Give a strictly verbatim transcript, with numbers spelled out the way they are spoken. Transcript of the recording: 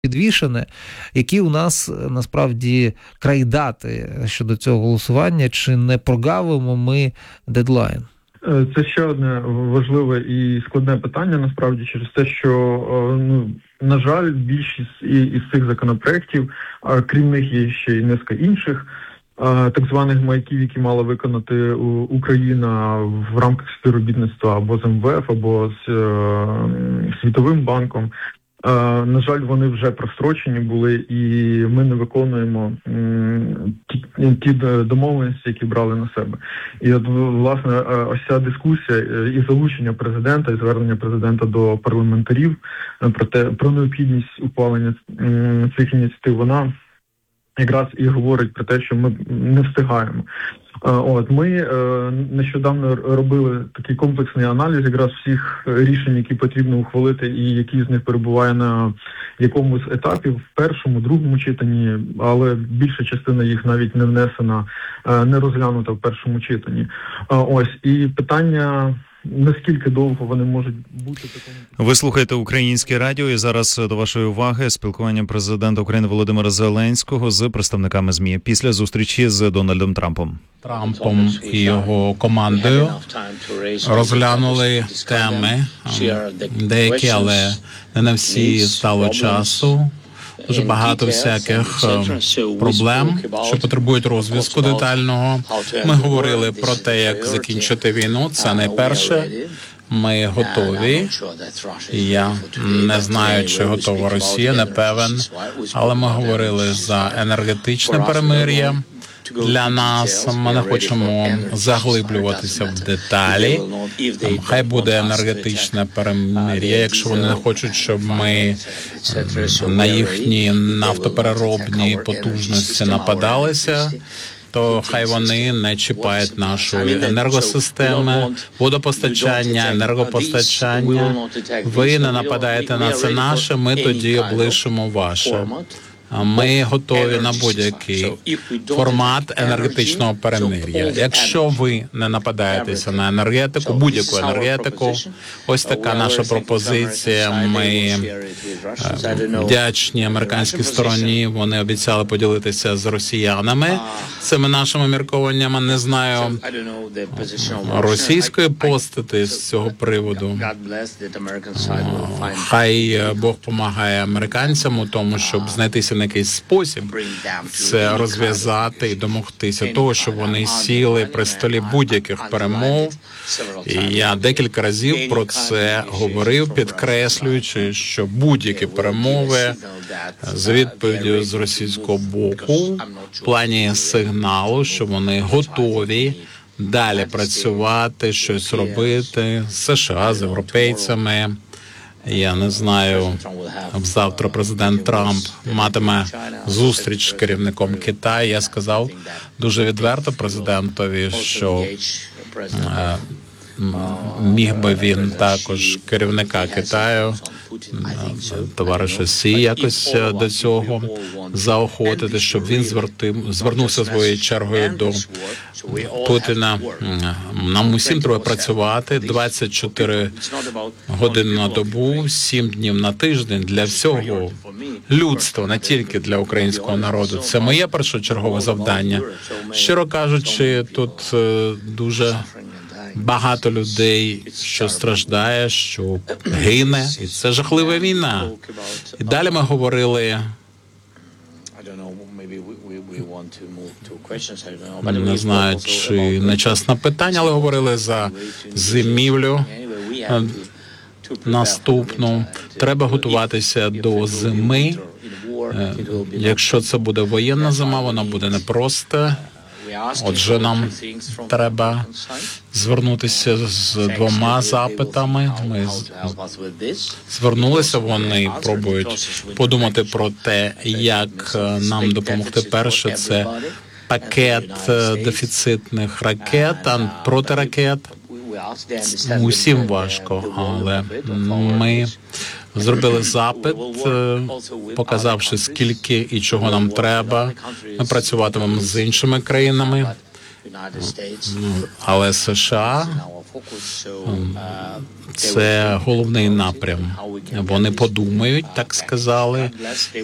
підвішене. Які у нас насправді крайдати щодо цього голосування? Чи не прогавимо ми дедлайн? Це ще одне важливе і складне питання, насправді, через те, що, ну, на жаль, більшість із цих законопроєктів, крім них є ще й низка інших, так званих маяків, які мала виконати Україна в рамках співробітництва або з ем ве еф, або з Світовим банком. На жаль, вони вже прострочені були, і ми не виконуємо ті, ті домовленості, які брали на себе. І от, власне, ось ця дискусія і залучення президента, і звернення президента до парламентарів про те, про необхідність ухвалення цих ініціатив, вона якраз і говорить про те, що ми не встигаємо. От, ми е, нещодавно робили такий комплексний аналіз якраз всіх рішень, які потрібно ухвалити, і які з них перебуває на якомусь етапі, в першому, другому читанні, але більша частина їх навіть не внесена, е, не розглянута в першому читанні. Е, ось, і питання... Наскільки довго вони можуть бути такому? Ви слухаєте Українське радіо, і зараз до вашої уваги спілкування президента України Володимира Зеленського з представниками ЗМІ після зустрічі з Дональдом Трампом. Трампом і його командою розглянули теми, деякі, але не на всі стало часу. Дуже багато всяких проблем, що потребують розв'язку детального. Ми говорили про те, як закінчити війну. Це найперше. Ми готові. Я не знаю, чи готова Росія, не певен. Але ми говорили за енергетичне перемир'я. Для нас ми не хочемо заглиблюватися в деталі. Там, хай буде енергетичне перемир'я, якщо вони не хочуть, щоб ми на їхні нафтопереробні потужності нападалися, то хай вони не чіпають нашої енергосистеми, водопостачання, енергопостачання. Ви не нападаєте на це наше, ми тоді облишимо ваше. Ми готові на будь-який формат енергетичного перемир'я. Якщо ви не нападаєтеся на енергетику, будь-яку енергетику, ось така наша пропозиція. Ми вдячні американській стороні. Вони обіцяли поділитися з росіянами цими нашими міркуваннями. Не знаю російської постати з цього приводу. Хай Бог помагає американцям у тому, щоб знайтися на якийсь спосіб це розв'язати і домогтися того, щоб вони сіли при столі будь-яких перемов. І я декілька разів про це говорив, підкреслюючи, що будь-які перемови з відповіддю з російського боку в плані сигналу, що вони готові далі працювати, щось робити з США, з європейцями. Я не знаю, завтра президент Трамп матиме зустріч з керівником Китаю. Я сказав дуже відверто президентові, що е, міг би він також керівника Китаю, товариша Сі, якось до цього заохотити, щоб він звернувся своєю чергою до Путіна. Нам усім треба працювати двадцять чотири години на добу, сім днів на тиждень для всього людства, не тільки для українського народу. Це моє першочергове завдання. Щиро кажучи, тут дуже багато людей, що страждає, що гине, і це жахлива війна. І далі ми говорили, не знаю, чи не час на питання, але говорили за зимівлю наступну. Треба готуватися до зими. Якщо це буде воєнна зима, вона буде непроста. Отже, нам треба звернутися з двома запитами. Ми звернулися, вони пробують подумати про те, як нам допомогти. Перше, це пакет дефіцитних ракет, протиракет. Усім важко, але ми зробили запит, показавши, скільки і чого нам треба. Ми працюватимемо з іншими країнами, але США Це головний напрям. Вони подумають, так сказали,